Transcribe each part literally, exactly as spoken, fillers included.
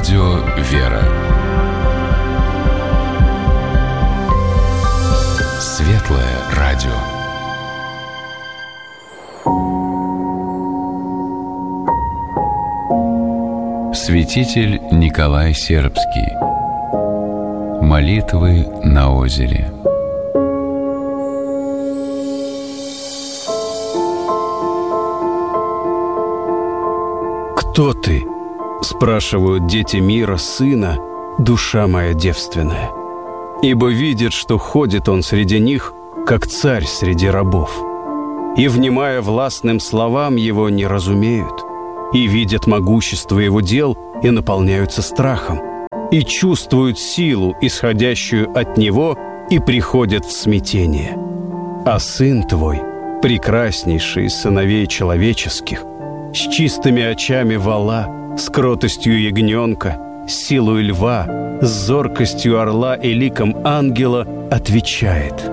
Радио «Вера». Светлое радио. Святитель Николай Сербский. Молитвы на озере. «Кто ты?» — спрашивают дети мира сына, душа моя девственная. Ибо видит, что ходит он среди них, как царь среди рабов. И, внимая властным словам его, не разумеют, и видят могущество его дел, и наполняются страхом, и чувствуют силу, исходящую от него, и приходят в смятение. А сын твой, прекраснейший из сыновей человеческих, с чистыми очами вола, с кротостью ягненка, с силой льва, с зоркостью орла и ликом ангела, отвечает: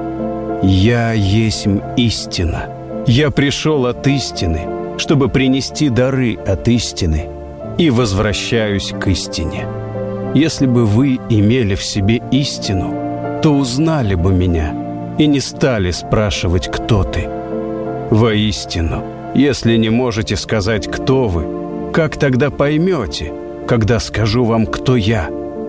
«Я есмь истина. Я пришел от истины, чтобы принести дары от истины, и возвращаюсь к истине. Если бы вы имели в себе истину, то узнали бы меня и не стали спрашивать, кто ты. Воистину, если не можете сказать, кто вы, как тогда поймете, когда скажу вам, кто я?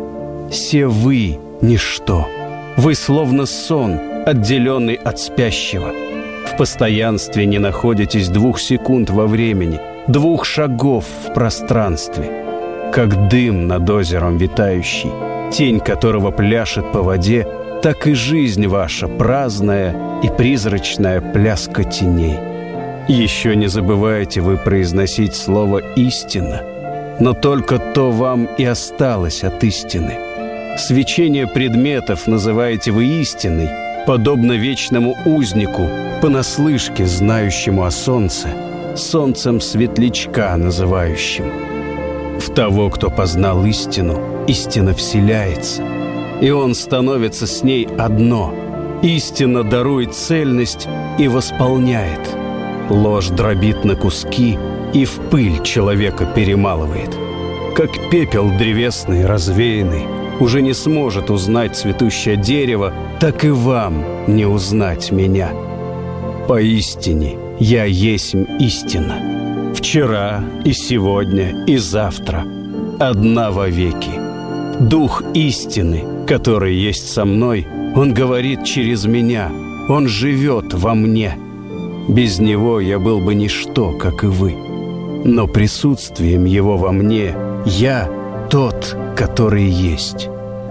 Се вы – ничто. Вы словно сон, отделенный от спящего. В постоянстве не находитесь двух секунд во времени, двух шагов в пространстве. Как дым над озером витающий, тень которого пляшет по воде, так и жизнь ваша праздная и призрачная пляска теней. Еще не забывайте вы произносить слово «истина», но только то вам и осталось от истины. Свечение предметов называете вы истиной, подобно вечному узнику, понаслышке знающему о солнце, солнцем светлячка называющим. В того, кто познал истину, истина вселяется, и он становится с ней одно. Истина дарует цельность и восполняет. Ложь дробит на куски и в пыль человека перемалывает. Как пепел древесный, развеянный, уже не сможет узнать цветущее дерево, так и вам не узнать меня. Поистине, я есмь истина. Вчера и сегодня и завтра, одна вовеки. Дух истины, который есть со мной, он говорит через меня, он живет во мне. Без него я был бы ничто, как и вы. Но присутствием его во мне я тот, который есть.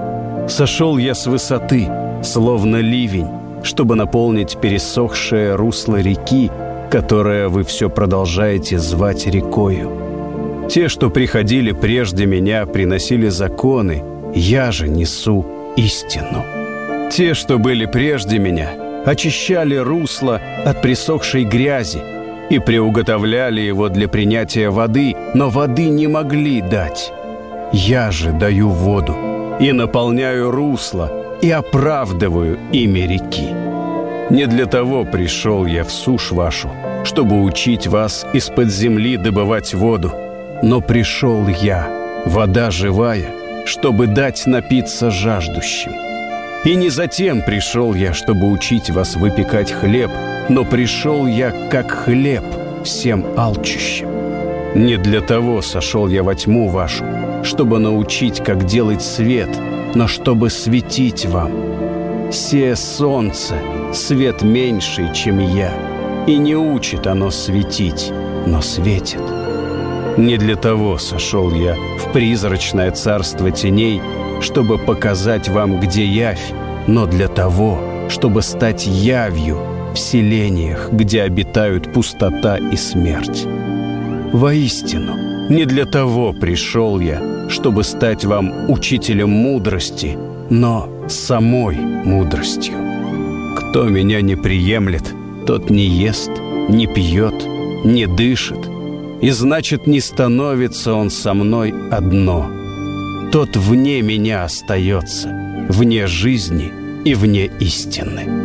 Сошел я с высоты, словно ливень, чтобы наполнить пересохшее русло реки, которое вы все продолжаете звать рекою. Те, что приходили прежде меня, приносили законы, я же несу истину. Те, что были прежде меня, очищали русло от присохшей грязи и приуготовляли его для принятия воды, но воды не могли дать. Я же даю воду и наполняю русло и оправдываю имя реки. Не для того пришел я в сушь вашу, чтобы учить вас из-под земли добывать воду, но пришел я, вода живая, чтобы дать напиться жаждущим. И не затем пришел я, чтобы учить вас выпекать хлеб, но пришел я как хлеб всем алчущим. Не для того сошел я во тьму вашу, чтобы научить, как делать свет, но чтобы светить вам. Се солнце, свет меньший, чем я, и не учит оно светить, но светит. Не для того сошел я в призрачное царство теней, чтобы показать вам, где явь, но для того, чтобы стать явью в селениях, где обитают пустота и смерть. Воистину, не для того пришел я, чтобы стать вам учителем мудрости, но самой мудростью. Кто меня не приемлет, тот не ест, не пьет, не дышит, и значит, не становится он со мной одно. Тот вне меня остается, вне жизни и вне истины.